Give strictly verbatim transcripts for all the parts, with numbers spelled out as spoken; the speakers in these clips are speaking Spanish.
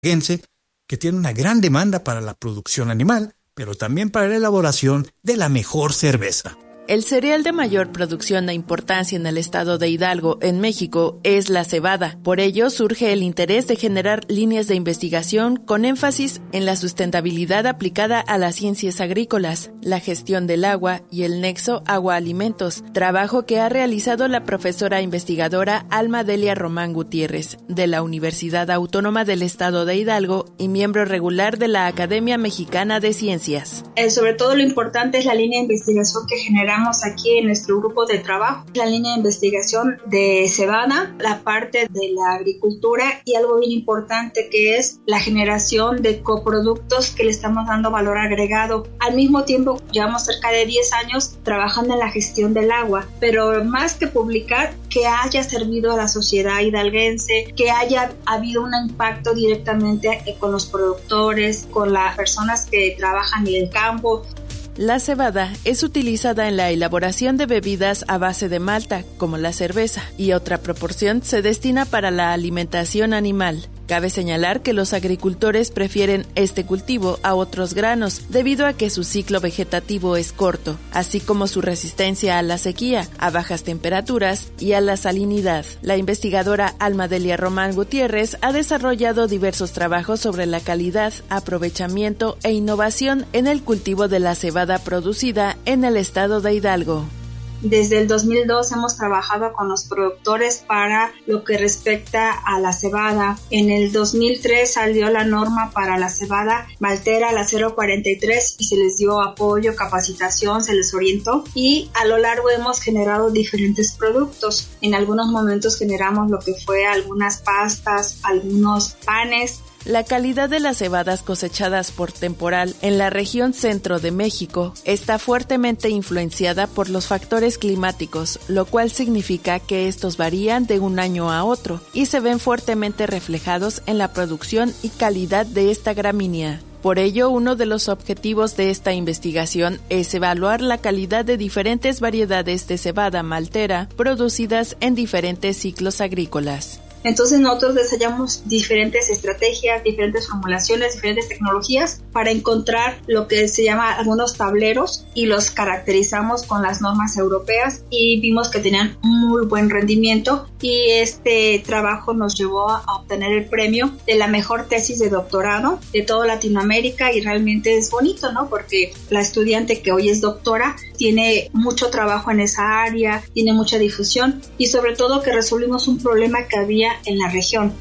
que tiene una gran demanda para la producción animal, pero también para la elaboración de la mejor cerveza. El cereal de mayor producción e importancia en el estado de Hidalgo, en México, es la cebada. Por ello, surge el interés de generar líneas de investigación con énfasis en la sustentabilidad aplicada a las ciencias agrícolas, la gestión del agua y el nexo agua-alimentos, trabajo que ha realizado la profesora investigadora Alma Delia Román Gutiérrez, de la Universidad Autónoma del Estado de Hidalgo y miembro regular de la Academia Mexicana de Ciencias. Eh, sobre todo lo importante es la línea de investigación que generamos aquí en nuestro grupo de trabajo, la línea de investigación de cebada, la parte de la agricultura y algo bien importante que es la generación de coproductos que le estamos dando valor agregado. Al mismo tiempo, llevamos cerca de diez años trabajando en la gestión del agua, pero más que publicar, que haya servido a la sociedad hidalguense, que haya habido un impacto directamente con los productores, con las personas que trabajan en el campo. La cebada es utilizada en la elaboración de bebidas a base de malta, como la cerveza, y otra proporción se destina para la alimentación animal. Cabe señalar que los agricultores prefieren este cultivo a otros granos debido a que su ciclo vegetativo es corto, así como su resistencia a la sequía, a bajas temperaturas y a la salinidad. La investigadora Alma Delia Román Gutiérrez ha desarrollado diversos trabajos sobre la calidad, aprovechamiento e innovación en el cultivo de la cebada producida en el estado de Hidalgo. Desde el dos mil dos hemos trabajado con los productores para lo que respecta a la cebada. En el dos mil tres salió la norma para la cebada maltera, la cero cuarenta y tres, y se les dio apoyo, capacitación, se les orientó y a lo largo hemos generado diferentes productos. En algunos momentos generamos lo que fue algunas pastas, algunos panes. La calidad de las cebadas cosechadas por temporal en la región centro de México está fuertemente influenciada por los factores climáticos, lo cual significa que estos varían de un año a otro y se ven fuertemente reflejados en la producción y calidad de esta gramínea. Por ello, uno de los objetivos de esta investigación es evaluar la calidad de diferentes variedades de cebada maltera producidas en diferentes ciclos agrícolas. Entonces nosotros desarrollamos diferentes estrategias, diferentes formulaciones, diferentes tecnologías para encontrar lo que se llama algunos tableros y los caracterizamos con las normas europeas y vimos que tenían muy buen rendimiento y este trabajo nos llevó a obtener el premio de la mejor tesis de doctorado de toda Latinoamérica y realmente es bonito, ¿no? Porque la estudiante que hoy es doctora tiene mucho trabajo en esa área, tiene mucha difusión y sobre todo que resolvimos un problema que había en la región.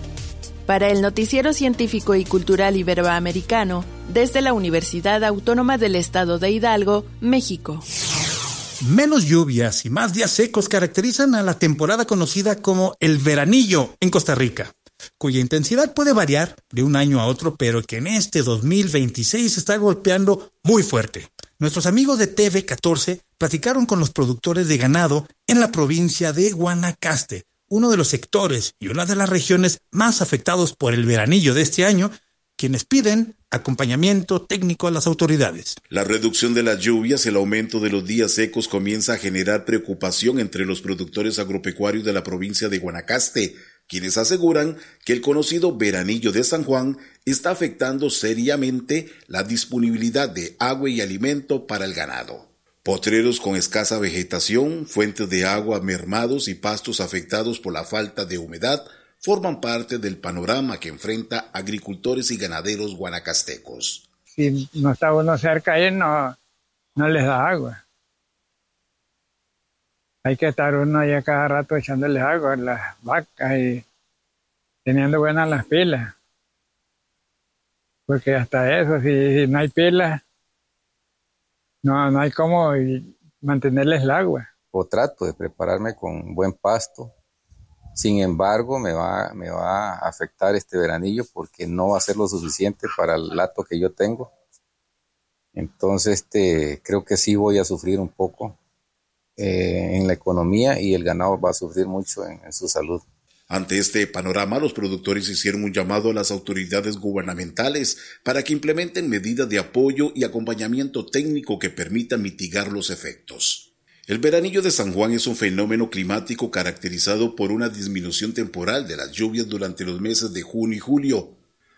Para el Noticiero Científico y Cultural Iberoamericano, desde la Universidad Autónoma del Estado de Hidalgo, México. Menos lluvias y más días secos caracterizan a la temporada conocida como el veranillo en Costa Rica, cuya intensidad puede variar de un año a otro, pero que en este dos mil veintiséis está golpeando muy fuerte. Nuestros amigos de T V catorce platicaron con los productores de ganado en la provincia de Guanacaste, uno de los sectores y una de las regiones más afectados por el veranillo de este año, quienes piden acompañamiento técnico a las autoridades. La reducción de las lluvias y el aumento de los días secos comienza a generar preocupación entre los productores agropecuarios de la provincia de Guanacaste, quienes aseguran que el conocido veranillo de San Juan está afectando seriamente la disponibilidad de agua y alimento para el ganado. Potreros con escasa vegetación, fuentes de agua mermados y pastos afectados por la falta de humedad forman parte del panorama que enfrenta agricultores y ganaderos guanacastecos. Si no está uno cerca ahí, no, no les da agua. Hay que estar uno ahí a cada rato echándoles agua a las vacas y teniendo buenas las pilas. Porque hasta eso, si, si no hay pilas, No, no hay cómo mantenerles el agua. O trato de prepararme con buen pasto. Sin embargo, me va, me va a afectar este veranillo porque no va a ser lo suficiente para el hato que yo tengo. Entonces, este, creo que sí voy a sufrir un poco eh, en la economía y el ganado va a sufrir mucho en, en su salud. Ante este panorama, los productores hicieron un llamado a las autoridades gubernamentales para que implementen medidas de apoyo y acompañamiento técnico que permitan mitigar los efectos. El veranillo de San Juan es un fenómeno climático caracterizado por una disminución temporal de las lluvias durante los meses de junio y julio.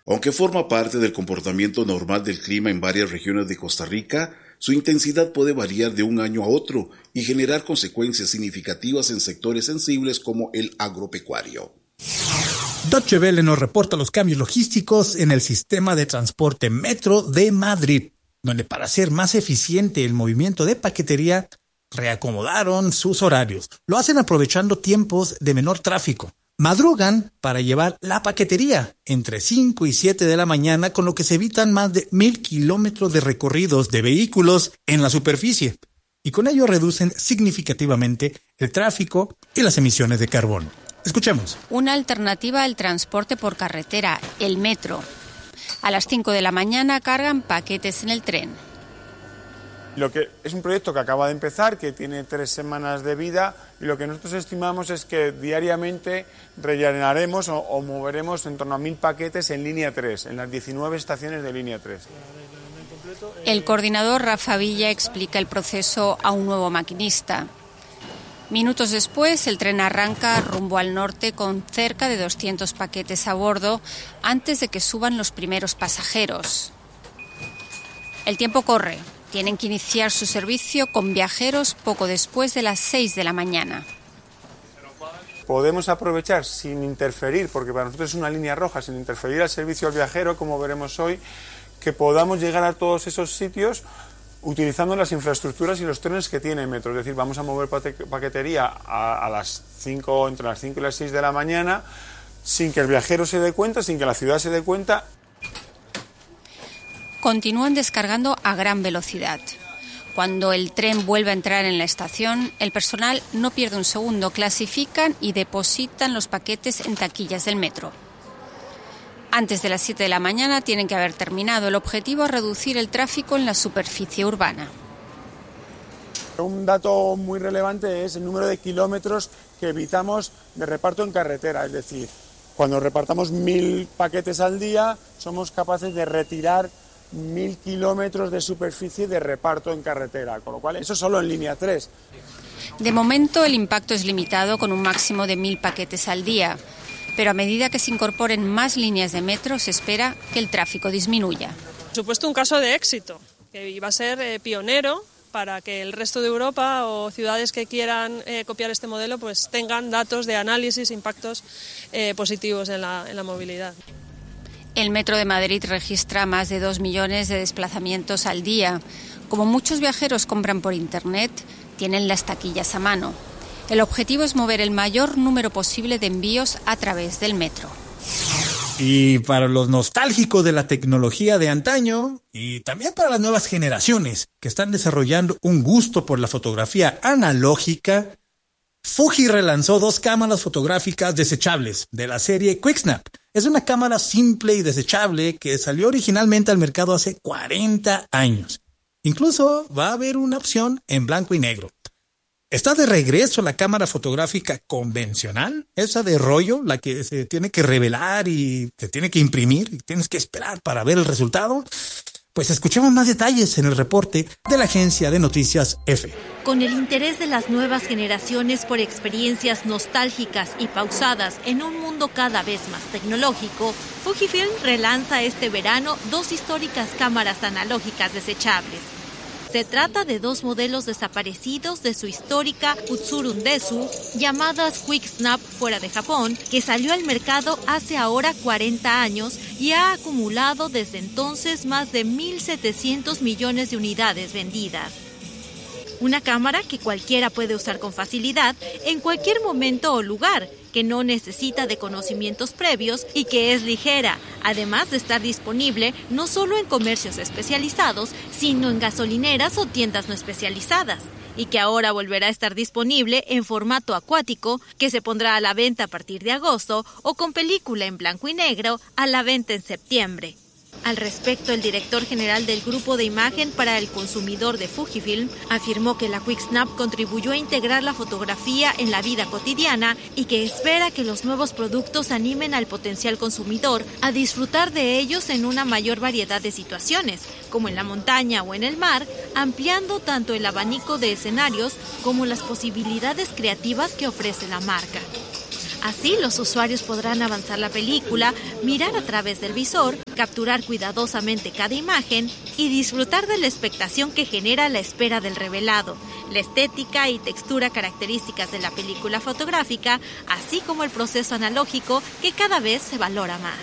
Aunque forma parte del comportamiento normal del clima en varias regiones de Costa Rica, su intensidad puede variar de un año a otro y generar consecuencias significativas en sectores sensibles como el agropecuario. Deutsche Welle nos reporta los cambios logísticos en el sistema de transporte metro de Madrid, donde para hacer más eficiente el movimiento de paquetería, reacomodaron sus horarios. Lo hacen aprovechando tiempos de menor tráfico. Madrugan para llevar la paquetería entre cinco y siete de la mañana, con lo que se evitan más de mil kilómetros de recorridos de vehículos en la superficie. Y con ello reducen significativamente el tráfico y las emisiones de carbono. Escuchemos. Una alternativa al transporte por carretera, el metro. A las cinco de la mañana cargan paquetes en el tren. Lo que es un proyecto que acaba de empezar, que tiene tres semanas de vida, y lo que nosotros estimamos es que diariamente rellenaremos o, o moveremos en torno a mil paquetes en línea tres, en las diecinueve estaciones de línea tres. El coordinador Rafa Villa explica el proceso a un nuevo maquinista. Minutos después, el tren arranca rumbo al norte con cerca de doscientos paquetes a bordo antes de que suban los primeros pasajeros. El tiempo corre. Tienen que iniciar su servicio con viajeros poco después de las seis de la mañana. Podemos aprovechar sin interferir, porque para nosotros es una línea roja, sin interferir al servicio al viajero, como veremos hoy, que podamos llegar a todos esos sitios utilizando las infraestructuras y los trenes que tiene el metro. Es decir, vamos a mover paquetería a, a las cinco, entre las cinco y las seis de la mañana, sin que el viajero se dé cuenta, sin que la ciudad se dé cuenta. Continúan descargando a gran velocidad. Cuando el tren vuelve a entrar en la estación, el personal no pierde un segundo, clasifican y depositan los paquetes en taquillas del metro. Antes de las siete de la mañana tienen que haber terminado. El objetivo es reducir el tráfico en la superficie urbana. Un dato muy relevante es el número de kilómetros que evitamos de reparto en carretera. Es decir, cuando repartamos mil paquetes al día, somos capaces de retirar mil kilómetros de superficie de reparto en carretera. Con lo cual, eso solo en línea tres. De momento, el impacto es limitado con un máximo de mil paquetes al día. Pero a medida que se incorporen más líneas de metro, se espera que el tráfico disminuya. Por supuesto, un caso de éxito, que iba a ser eh, pionero para que el resto de Europa o ciudades que quieran eh, copiar este modelo pues tengan datos de análisis, impactos eh, positivos en la, en la movilidad. El Metro de Madrid registra más de dos millones de desplazamientos al día. Como muchos viajeros compran por Internet, tienen las taquillas a mano. El objetivo es mover el mayor número posible de envíos a través del metro. Y para los nostálgicos de la tecnología de antaño, y también para las nuevas generaciones que están desarrollando un gusto por la fotografía analógica, Fuji relanzó dos cámaras fotográficas desechables de la serie QuickSnap. Es una cámara simple y desechable que salió originalmente al mercado hace cuarenta años. Incluso va a haber una opción en blanco y negro. Está de regreso la cámara fotográfica convencional, esa de rollo, la que se tiene que revelar y se tiene que imprimir y tienes que esperar para ver el resultado. Pues escuchemos más detalles en el reporte de la agencia de noticias EFE. Con el interés de las nuevas generaciones por experiencias nostálgicas y pausadas en un mundo cada vez más tecnológico, Fujifilm relanza este verano dos históricas cámaras analógicas desechables. Se trata de dos modelos desaparecidos de su histórica Utsurun Desu, llamadas QuickSnap fuera de Japón, que salió al mercado hace ahora cuarenta años y ha acumulado desde entonces más de mil setecientos millones de unidades vendidas. Una cámara que cualquiera puede usar con facilidad en cualquier momento o lugar, que no necesita de conocimientos previos y que es ligera, además de estar disponible no solo en comercios especializados, sino en gasolineras o tiendas no especializadas, y que ahora volverá a estar disponible en formato acuático, que se pondrá a la venta a partir de agosto, o con película en blanco y negro a la venta en septiembre. Al respecto, el director general del Grupo de Imagen para el Consumidor de Fujifilm afirmó que la QuickSnap contribuyó a integrar la fotografía en la vida cotidiana y que espera que los nuevos productos animen al potencial consumidor a disfrutar de ellos en una mayor variedad de situaciones, como en la montaña o en el mar, ampliando tanto el abanico de escenarios como las posibilidades creativas que ofrece la marca. Así, los usuarios podrán avanzar la película, mirar a través del visor, capturar cuidadosamente cada imagen y disfrutar de la expectación que genera la espera del revelado, la estética y textura características de la película fotográfica, así como el proceso analógico que cada vez se valora más.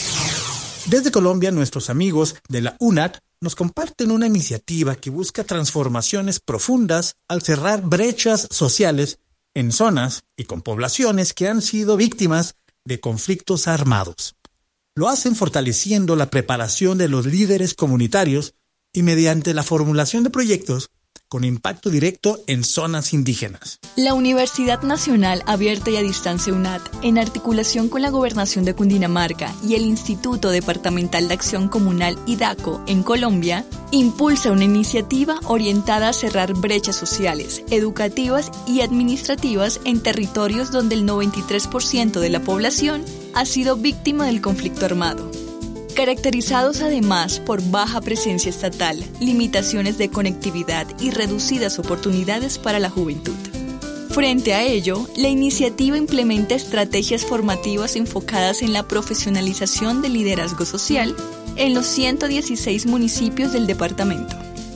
Desde Colombia, nuestros amigos de la U N A T nos comparten una iniciativa que busca transformaciones profundas al cerrar brechas sociales en zonas y con poblaciones que han sido víctimas de conflictos armados. Lo hacen fortaleciendo la preparación de los líderes comunitarios y mediante la formulación de proyectos con impacto directo en zonas indígenas. La Universidad Nacional Abierta y a Distancia U N A T, en articulación con la Gobernación de Cundinamarca y el Instituto Departamental de Acción Comunal IDACO en Colombia, impulsa una iniciativa orientada a cerrar brechas sociales, educativas y administrativas en territorios donde el noventa y tres por ciento de la población ha sido víctima del conflicto armado. Caracterizados además por baja presencia estatal, limitaciones de conectividad y reducidas oportunidades para la juventud. Frente a ello, la iniciativa implementa estrategias formativas enfocadas en la profesionalización del liderazgo social en los ciento dieciséis municipios del departamento.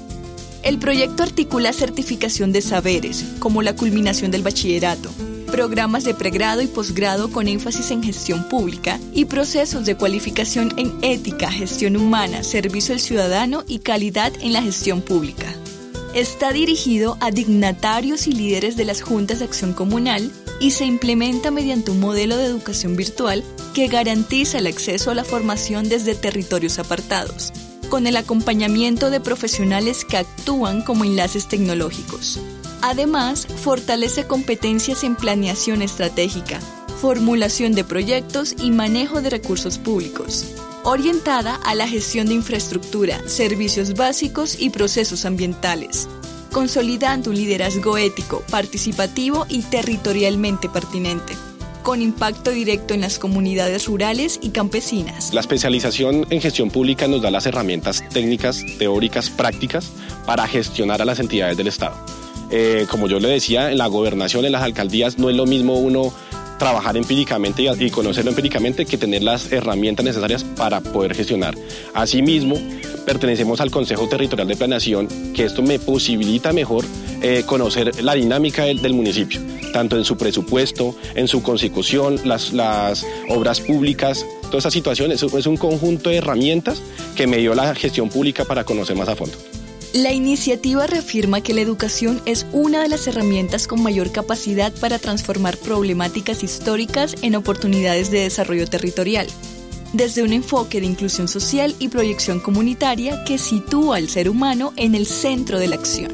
El proyecto articula certificación de saberes, como la culminación del bachillerato, programas de pregrado y posgrado con énfasis en gestión pública y procesos de cualificación en ética, gestión humana, servicio al ciudadano y calidad en la gestión pública. Está dirigido a dignatarios y líderes de las juntas de acción comunal y se implementa mediante un modelo de educación virtual que garantiza el acceso a la formación desde territorios apartados, con el acompañamiento de profesionales que actúan como enlaces tecnológicos. Además, fortalece competencias en planeación estratégica, formulación de proyectos y manejo de recursos públicos, orientada a la gestión de infraestructura, servicios básicos y procesos ambientales, consolidando un liderazgo ético, participativo y territorialmente pertinente, con impacto directo en las comunidades rurales y campesinas. La especialización en gestión pública nos da las herramientas técnicas, teóricas, prácticas para gestionar a las entidades del Estado. Eh, como yo le decía, en la gobernación, en las alcaldías, no es lo mismo uno trabajar empíricamente y, y conocerlo empíricamente que tener las herramientas necesarias para poder gestionar. Asimismo, pertenecemos al Consejo Territorial de Planeación, que esto me posibilita mejor eh, conocer la dinámica del, del municipio, tanto en su presupuesto, en su consecución, las, las obras públicas, toda esa situación es, es un conjunto de herramientas que me dio la gestión pública para conocer más a fondo. La iniciativa reafirma que la educación es una de las herramientas con mayor capacidad para transformar problemáticas históricas en oportunidades de desarrollo territorial, desde un enfoque de inclusión social y proyección comunitaria que sitúa al ser humano en el centro de la acción.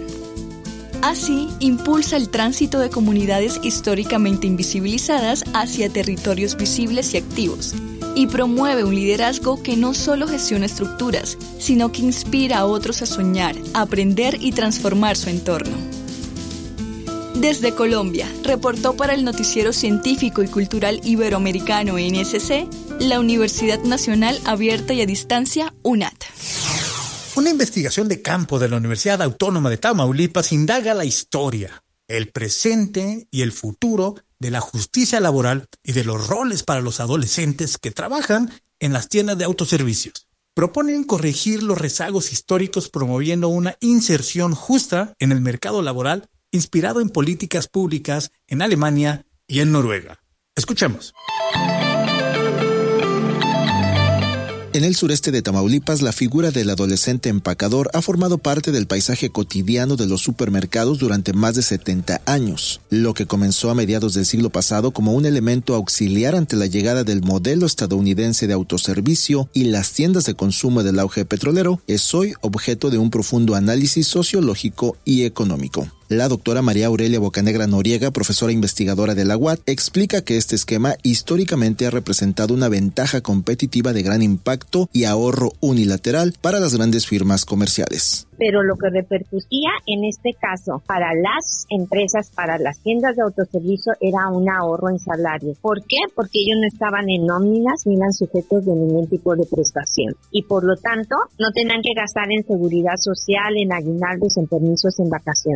Así, impulsa el tránsito de comunidades históricamente invisibilizadas hacia territorios visibles y activos, y promueve un liderazgo que no solo gestiona estructuras, sino que inspira a otros a soñar, a aprender y transformar su entorno. Desde Colombia, reportó para el Noticiero Científico y Cultural Iberoamericano N S C, la Universidad Nacional Abierta y a Distancia U N A T. Una investigación de campo de la Universidad Autónoma de Tamaulipas indaga la historia, el presente y el futuro de la justicia laboral y de los roles para los adolescentes que trabajan en las tiendas de autoservicios. Proponen corregir los rezagos históricos promoviendo una inserción justa en el mercado laboral inspirado en políticas públicas en Alemania y en Noruega. Escuchemos. En el sureste de Tamaulipas, la figura del adolescente empacador ha formado parte del paisaje cotidiano de los supermercados durante más de setenta años. Lo que comenzó a mediados del siglo pasado como un elemento auxiliar ante la llegada del modelo estadounidense de autoservicio y las tiendas de consumo del auge petrolero, es hoy objeto de un profundo análisis sociológico y económico. La doctora María Aurelia Bocanegra Noriega, profesora investigadora de la U A T, explica que este esquema históricamente ha representado una ventaja competitiva de gran impacto y ahorro unilateral para las grandes firmas comerciales. Pero lo que repercutía en este caso para las empresas, para las tiendas de autoservicio, era un ahorro en salario. ¿Por qué? Porque ellos no estaban en nóminas ni eran sujetos de ningún tipo de prestación. Y por lo tanto, no tenían que gastar en seguridad social, en aguinaldos, en permisos, en vacaciones. Por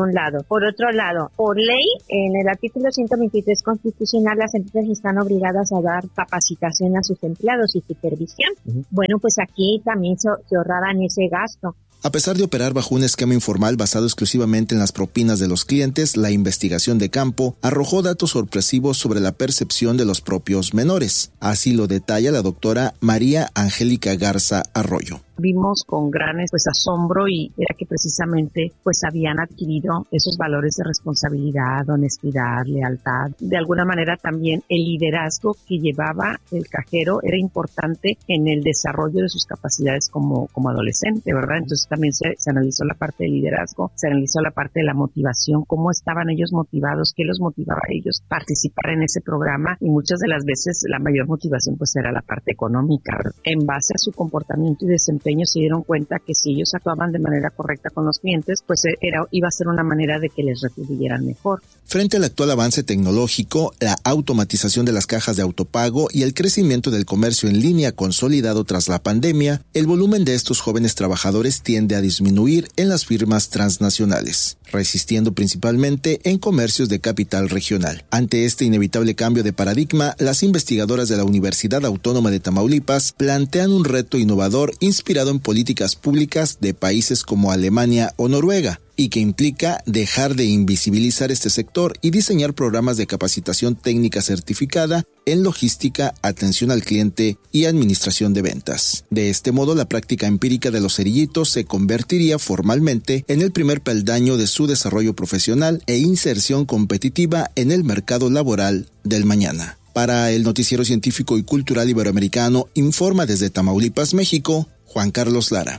un lado. Por otro lado, por ley, en el artículo ciento veintitrés constitucional, las empresas están obligadas a dar capacitación a sus empleados y supervisión. Uh-huh. Bueno, pues aquí también se, se ahorraban ese gasto. A pesar de operar bajo un esquema informal basado exclusivamente en las propinas de los clientes, la investigación de campo arrojó datos sorpresivos sobre la percepción de los propios menores. Así lo detalla la doctora María Angélica Garza Arroyo. Vimos con gran pues asombro y era que precisamente pues habían adquirido esos valores de responsabilidad, honestidad, lealtad. De alguna manera también el liderazgo que llevaba el cajero era importante en el desarrollo de sus capacidades como, como adolescente, ¿verdad? Entonces también se, se analizó la parte de liderazgo, se analizó la parte de la motivación, cómo estaban ellos motivados, qué los motivaba a ellos participar en ese programa, y muchas de las veces la mayor motivación pues era la parte económica, ¿verdad? En base a su comportamiento y desempeño se dieron cuenta que si ellos actuaban de manera correcta con los clientes, pues era, iba a ser una manera de que les retribuyeran mejor. Frente al actual avance tecnológico, la automatización de las cajas de autopago y el crecimiento del comercio en línea consolidado tras la pandemia, el volumen de estos jóvenes trabajadores tiende a disminuir en las firmas transnacionales, resistiendo principalmente en comercios de capital regional. Ante este inevitable cambio de paradigma, las investigadoras de la Universidad Autónoma de Tamaulipas plantean un reto innovador inspirado en políticas públicas de países como Alemania o Noruega, y que implica dejar de invisibilizar este sector y diseñar programas de capacitación técnica certificada en logística, atención al cliente y administración de ventas. De este modo, la práctica empírica de los cerillitos se convertiría formalmente en el primer peldaño de su desarrollo profesional e inserción competitiva en el mercado laboral del mañana. Para el Noticiero Científico y Cultural Iberoamericano, informa desde Tamaulipas, México, Juan Carlos Lara.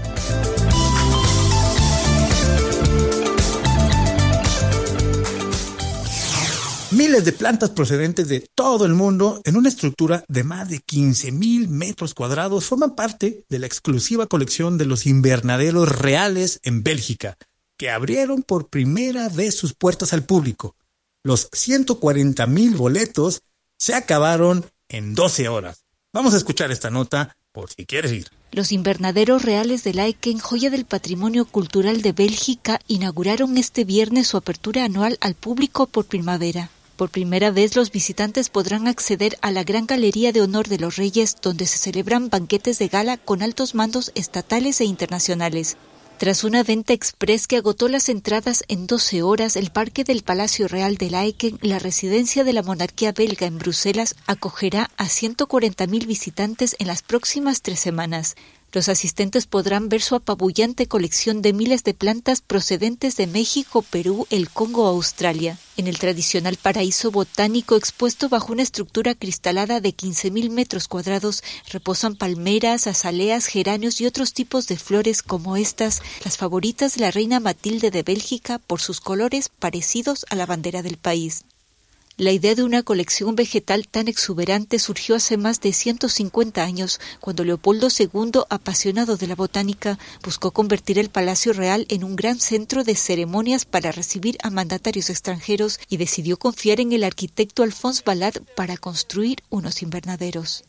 Miles de plantas procedentes de todo el mundo en una estructura de más de quince mil metros cuadrados forman parte de la exclusiva colección de los invernaderos reales en Bélgica, que abrieron por primera vez sus puertas al público. Los ciento cuarenta mil boletos se acabaron en doce horas. Vamos a escuchar esta nota por si quieres ir. Los invernaderos reales de Laeken, joya del patrimonio cultural de Bélgica, inauguraron este viernes su apertura anual al público por primavera. Por primera vez, los visitantes podrán acceder a la gran galería de honor de los reyes, donde se celebran banquetes de gala con altos mandos estatales e internacionales. Tras una venta express que agotó las entradas en doce horas, el Parque del Palacio Real de Laeken, la residencia de la monarquía belga en Bruselas, acogerá a ciento cuarenta mil visitantes en las próximas tres semanas. Los asistentes podrán ver su apabullante colección de miles de plantas procedentes de México, Perú, el Congo o Australia. En el tradicional paraíso botánico expuesto bajo una estructura cristalada de quince mil metros cuadrados, reposan palmeras, azaleas, geranios y otros tipos de flores como estas, las favoritas de la reina Matilde de Bélgica por sus colores parecidos a la bandera del país. La idea de una colección vegetal tan exuberante surgió hace más de ciento cincuenta años, cuando Leopoldo segundo, apasionado de la botánica, buscó convertir el Palacio Real en un gran centro de ceremonias para recibir a mandatarios extranjeros y decidió confiar en el arquitecto Alphonse Valade para construir unos invernaderos.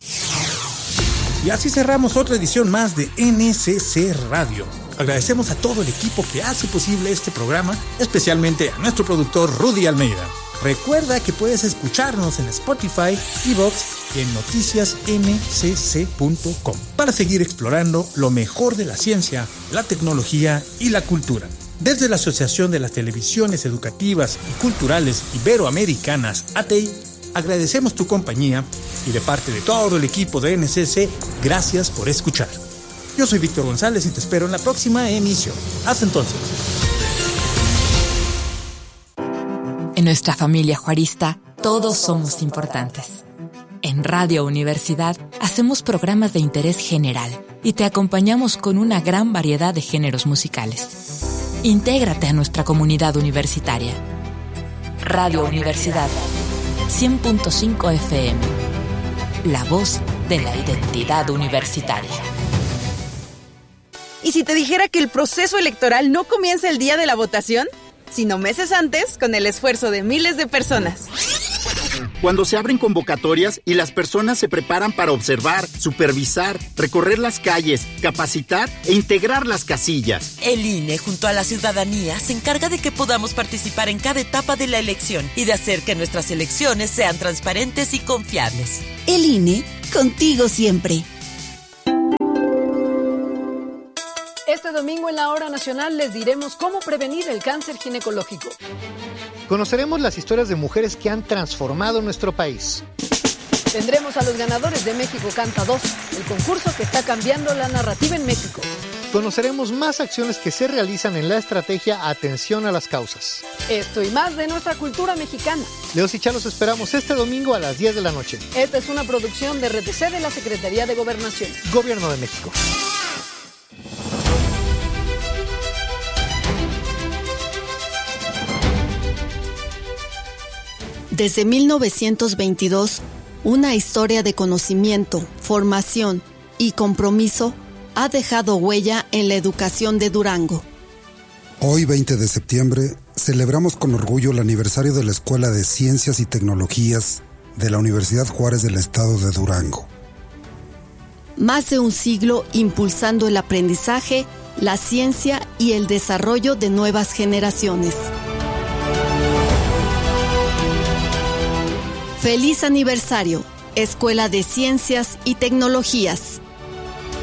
Y así cerramos otra edición más de N C C Radio. Agradecemos a todo el equipo que hace posible este programa, especialmente a nuestro productor Rudy Almeida. Recuerda que puedes escucharnos en Spotify, iVoox y en noticias ene ce ce punto com para seguir explorando lo mejor de la ciencia, la tecnología y la cultura. Desde la Asociación de las Televisiones Educativas y Culturales Iberoamericanas, A T E I, agradecemos tu compañía y de parte de todo el equipo de N C C, gracias por escuchar. Yo soy Víctor González y te espero en la próxima emisión. Hasta entonces. En nuestra familia juarista, todos somos importantes. En Radio Universidad hacemos programas de interés general y te acompañamos con una gran variedad de géneros musicales. Intégrate a nuestra comunidad universitaria. Radio Universidad, cien punto cinco F M. La voz de la identidad universitaria. ¿Y si te dijera que el proceso electoral no comienza el día de la votación, sino meses antes, con el esfuerzo de miles de personas? Cuando se abren convocatorias y las personas se preparan para observar, supervisar, recorrer las calles, capacitar e integrar las casillas. El I N E, junto a la ciudadanía, se encarga de que podamos participar en cada etapa de la elección y de hacer que nuestras elecciones sean transparentes y confiables. El I N E, contigo siempre. Este domingo en la Hora Nacional les diremos cómo prevenir el cáncer ginecológico. Conoceremos las historias de mujeres que han transformado nuestro país. Tendremos a los ganadores de México Canta dos, el concurso que está cambiando la narrativa en México. Conoceremos más acciones que se realizan en la estrategia Atención a las Causas. Esto y más de nuestra cultura mexicana. Leos y Chá los esperamos este domingo a las diez de la noche. Esta es una producción de R T C de la Secretaría de Gobernación. Gobierno de México. Desde mil novecientos veintidós, una historia de conocimiento, formación y compromiso ha dejado huella en la educación de Durango. Hoy, veinte de septiembre, celebramos con orgullo el aniversario de la Escuela de Ciencias y Tecnologías de la Universidad Juárez del Estado de Durango. Más de un siglo impulsando el aprendizaje, la ciencia y el desarrollo de nuevas generaciones. ¡Feliz aniversario! Escuela de Ciencias y Tecnologías.